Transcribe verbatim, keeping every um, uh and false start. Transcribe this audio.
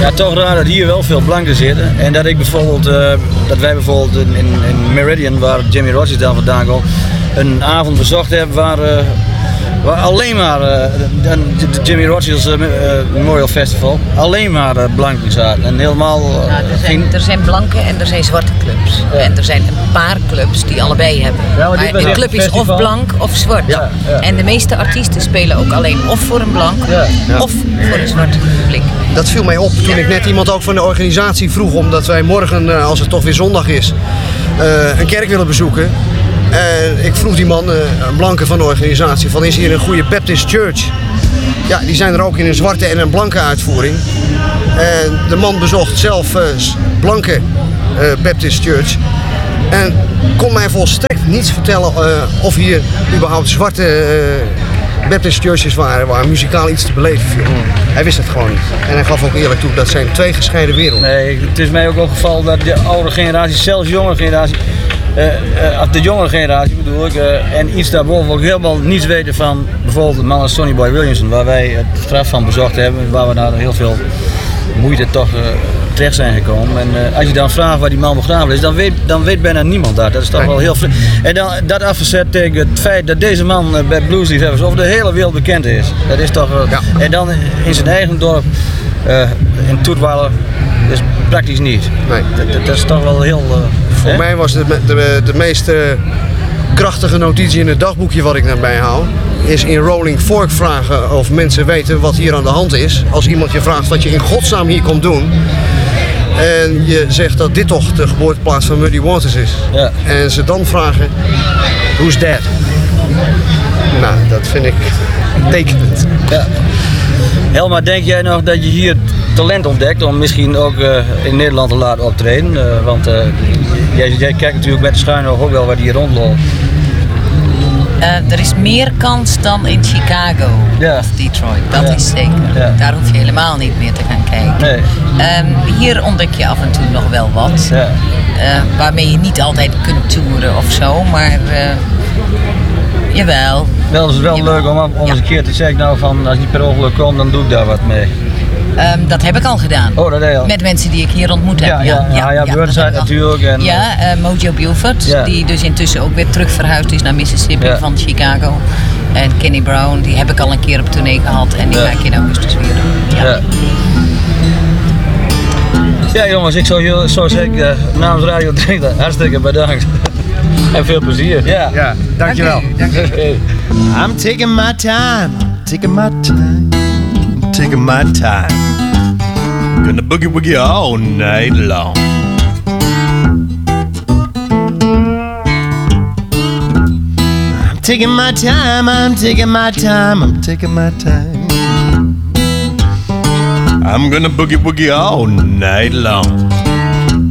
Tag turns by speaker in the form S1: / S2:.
S1: Ja, toch raar dat hier wel veel blanken zitten. En dat ik bijvoorbeeld, uh, dat wij bijvoorbeeld in, in, in Meridian, waar Jimmy Rogers dan vandaan komt, een avond bezocht hebben waar, uh, waar alleen maar uh, de, de Jimmy Rogers uh, Memorial Festival, alleen maar uh, blanken zaten. En helemaal. Uh,
S2: nou, er, zijn,
S1: geen...
S2: er zijn blanke en er zijn zwarte clubs. Ja. En er zijn een paar clubs die allebei hebben. Ja, maar maar de club is of blank of zwart. Ja, ja. En de meeste artiesten spelen ook alleen of voor een blank ja, ja. of voor een zwart publiek.
S3: Dat viel mij op toen ik net iemand ook van de organisatie vroeg, omdat wij morgen, als het toch weer zondag is, uh, een kerk willen bezoeken. En ik vroeg die man, uh, een blanke van de organisatie, van is hier een goede Baptist Church? Ja, die zijn er ook in een zwarte en een blanke uitvoering. En de man bezocht zelf uh, blanke uh, Baptist Church. En kon mij volstrekt niets vertellen uh, of hier überhaupt zwarte uh, Baptist churches waren waar muzikaal iets te beleven viel. Mm. Hij wist het gewoon niet. En hij gaf ook eerlijk toe, dat zijn twee gescheiden werelden.
S1: Nee, het is mij ook wel geval dat de oude generatie, zelfs de jongere generatie, uh, uh, of de jongere generatie bedoel ik, uh, en iets daarboven ook helemaal niets weten van bijvoorbeeld de man als Sonny Boy Williamson, waar wij het graf van bezocht hebben, waar we daar heel veel moeite toch uh, terecht zijn gekomen. En uh, als je dan vraagt waar die man begraven is, dan weet, dan weet bijna niemand dat. Dat is toch nee. wel heel vreemd. En dan, dat afgezet tegen het feit dat deze man uh, bij bluesliefhebbers over de hele wereld bekend is. Dat is toch... Uh, ja. En dan in zijn eigen dorp, uh, in Toetwaller, dus praktisch niet.
S3: Nee.
S1: Dat, dat, dat is toch wel heel... Uh,
S3: Voor
S1: hè?
S3: mij was de, de, de meest uh, krachtige notitie in het dagboekje wat ik naar bijhoud, is in Rolling Fork vragen of mensen weten wat hier aan de hand is. Als iemand je vraagt wat je in godsnaam hier komt doen. En je zegt dat dit toch de geboorteplaats van Muddy Waters is. Ja. En ze dan vragen, who's that? Nou, dat vind ik tekenend.
S1: Ja. Helma, denk jij nog dat je hier talent ontdekt om misschien ook uh, in Nederland te laten optreden? Uh, want uh, jij, jij kijkt natuurlijk met de schuin ook wel waar die hier rondloopt.
S2: Uh, er is meer kans dan in Chicago ja. of Detroit, dat ja. is zeker. Ja. Daar hoef je helemaal niet meer te gaan kijken. Nee. Um, hier ontdek je af en toe nog wel wat, ja. uh, waarmee je niet altijd kunt toeren of zo, maar uh, jawel.
S1: Wel, het is wel jawel. leuk om, om ja. eens een keer te zeggen, nou van als je per ongeluk komt, dan doe ik daar wat mee.
S2: Um, dat heb ik al gedaan.
S1: Oh, dat heb je al.
S2: Met mensen die ik hier ontmoet heb.
S1: Ja, ja, ja, ja, ja, ja Burnside natuurlijk. En,
S2: ja, uh, Mojo Buford, ja. die dus intussen ook weer terug verhuisd is naar Mississippi ja. van Chicago. En Kenny Brown, die heb ik al een keer op tournee gehad en die ja. ga ik in augustus weer doen. Ja. Ja.
S1: ja jongens, ik zou jullie zo zeggen uh, namens Radio Drenthe hartstikke bedankt. En veel plezier.
S3: Ja, ja dankjewel.
S2: Dank
S3: okay.
S4: I'm taking my time, taking my time. Taking my time, gonna boogie woogie all night long. I'm taking my time, I'm taking my time, I'm taking my time. I'm gonna boogie woogie all night long.